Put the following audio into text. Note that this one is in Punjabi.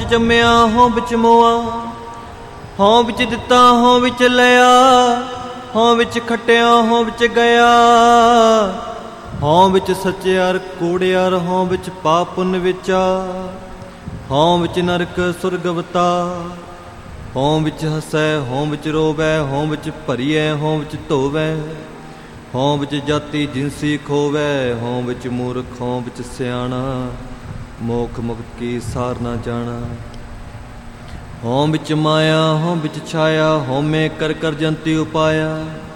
ਜੰਮਿਆ ਹੋਂ ਵਿੱਚ ਮੋਆ, ਹੋਂ ਵਿੱਚ ਦਿੱਤਾ ਹੋਂ ਵਿੱਚ ਲਿਆ, ਹੋਂ ਵਿੱਚ ਖੱਟਿਆ ਹੋਂ ਵਿੱਚ ਗਿਆ, ਹੋਂ ਵਿੱਚ ਸੱਚਿਆਰ ਕੂੜਿਆਰ, ਹੋਂ ਵਿੱਚ ਪਾਪ ਪੁੰਨ ਵਿਚਾ, ਹੋਂ ਵਿੱਚ ਨਰਕ ਸੁਰਗਵਤਾ, ਹੋਂ ਵਿੱਚ ਹਸੈ ਹੋਂ ਵਿੱਚ ਰੋਵੈ, ਹੋਂ ਵਿੱਚ ਭਰੀਐ ਹੋਂ ਵਿੱਚ ਧੋਵੈ, ਹੋਂ ਵਿੱਚ ਜਾਤੀ ਜਿਨਸੀ ਖੋਵੈ, ਹੋਂ ਵਿੱਚ ਮੂਰਖ ਹੋਂ ਵਿੱਚ ਸਿਆਣਾ, ਮੋਖ ਮੁਕਤ ਕੀ ਸਾਰ ਨਾ ਜਾਣਾ। ਹੋਂ ਵਿੱਚ ਮਾਇਆ ਹੋਂ ਵਿੱਚ ਛਾਇਆ, ਹੋਮੇ ਕਰ ਕਰ ਜੰਤੀ ਉਪਾਇਆ,